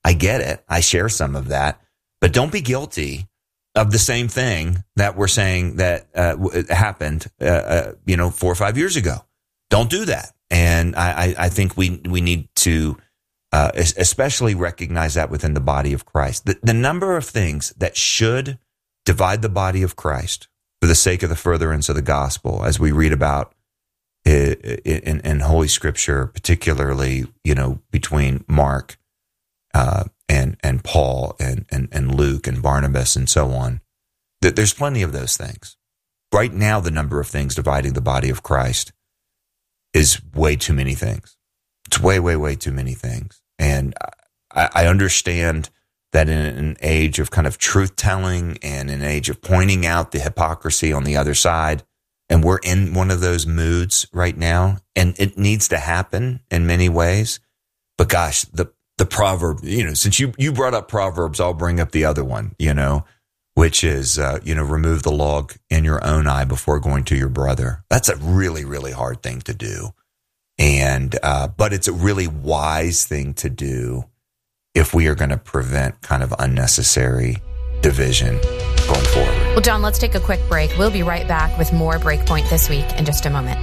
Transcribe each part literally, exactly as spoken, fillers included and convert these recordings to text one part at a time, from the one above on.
I get it. I share some of that. But don't be guilty of the same thing that we're saying that uh, happened, uh, uh, you know, four or five years ago. Don't do that. And I, I think we we need to uh, especially recognize that within the body of Christ. The, the number of things that should divide the body of Christ for the sake of the furtherance of the gospel, as we read about in, in, in Holy Scripture, particularly, you know, between Mark uh, and and Paul and, and and Luke and Barnabas and so on. There's plenty of those things. Right now, the number of things dividing the body of Christ is way too many things. It's way, way, way too many things. And I, I understand that in an age of kind of truth-telling and an age of pointing out the hypocrisy on the other side, and we're in one of those moods right now, and it needs to happen in many ways. But gosh, the the proverb, you know, since you, you brought up Proverbs, I'll bring up the other one, you know, which is, uh, you know, remove the log in your own eye before going to your brother. That's a really, really hard thing to do. And, uh, but it's a really wise thing to do if we are going to prevent kind of unnecessary division going forward. Well, John, let's take a quick break. We'll be right back with more Breakpoint This Week in just a moment.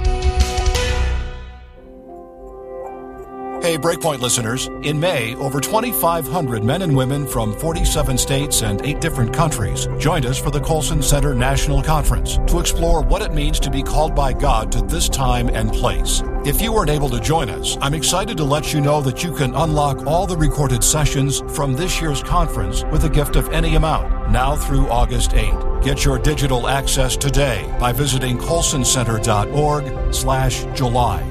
Hey, Breakpoint listeners. In May, over twenty-five hundred men and women from forty-seven states and eight different countries joined us for the Colson Center National Conference to explore what it means to be called by God to this time and place. If you weren't able to join us, I'm excited to let you know that you can unlock all the recorded sessions from this year's conference with a gift of any amount, now through August eighth. Get your digital access today by visiting colsoncenter.org slash July.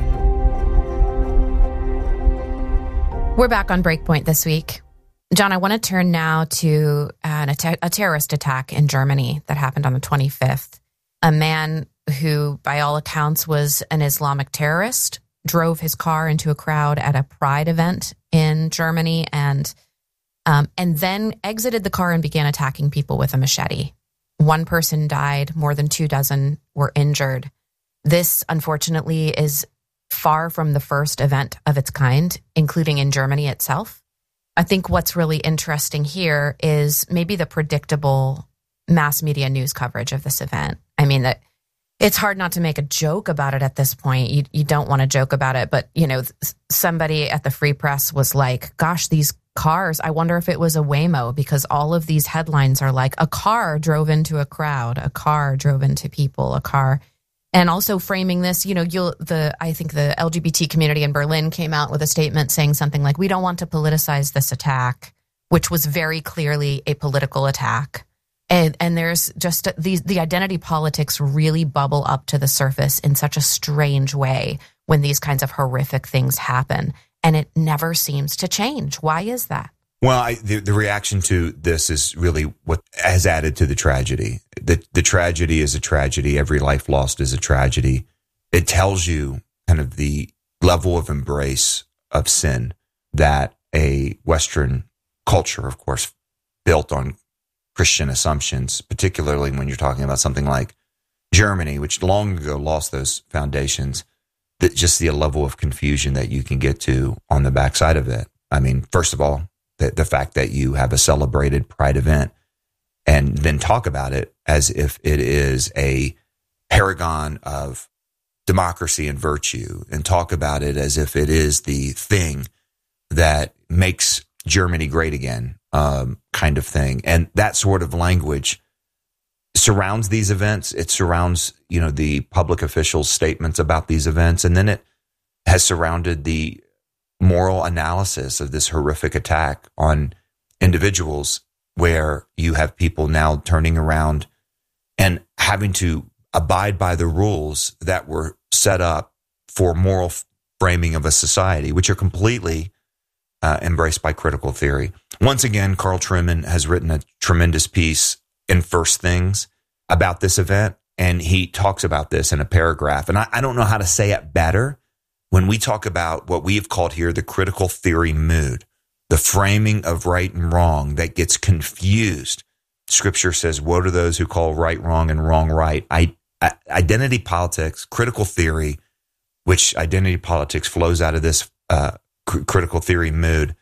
We're back on Breakpoint This Week. John, I want to turn now to an, a, te- a terrorist attack in Germany that happened on the twenty-fifth. A man who, by all accounts, was an Islamic terrorist, drove his car into a crowd at a Pride event in Germany and um, and then exited the car and began attacking people with a machete. One person died, more than two dozen were injured. This, unfortunately, is far from the first event of its kind, including in Germany itself. I think what's really interesting here is maybe the predictable mass media news coverage of this event. I mean, that it's hard not to make a joke about it at this point. You you don't want to joke about it, but you know, somebody at the Free Press was like, "Gosh, these cars! I wonder if it was a Waymo because all of these headlines are like a car drove into a crowd, a car drove into people, a car." And also framing this, you know, you'll the I think the L G B T community in Berlin came out with a statement saying something like, "We don't want to politicize this attack," which was very clearly a political attack. And and there's just these the identity politics really bubble up to the surface in such a strange way when these kinds of horrific things happen, and it never seems to change. Why is that? Well, I, the, the reaction to this is really what has added to the tragedy. The, the tragedy is a tragedy. Every life lost is a tragedy. It tells you kind of the level of embrace of sin that a Western culture, of course, built on Christian assumptions, particularly when you're talking about something like Germany, which long ago lost those foundations, that just the level of confusion that you can get to on the backside of it. I mean, first of all, The, the fact that you have a celebrated Pride event and then talk about it as if it is a paragon of democracy and virtue and talk about it as if it is the thing that makes Germany great again, um, kind of thing. And that sort of language surrounds these events. It surrounds, you know, the public officials' statements about these events. And then it has surrounded the moral analysis of this horrific attack on individuals, where you have people now turning around and having to abide by the rules that were set up for moral framing of a society, which are completely uh, embraced by critical theory. Once again, Carl Trueman has written a tremendous piece in First Things about this event, and he talks about this in a paragraph. And I, I don't know how to say it better. When we talk about what we have called here the critical theory mood, the framing of right and wrong that gets confused, Scripture says, woe to those who call right wrong and wrong right. I, I, identity politics, critical theory, which identity politics flows out of this uh, cr- critical theory mood,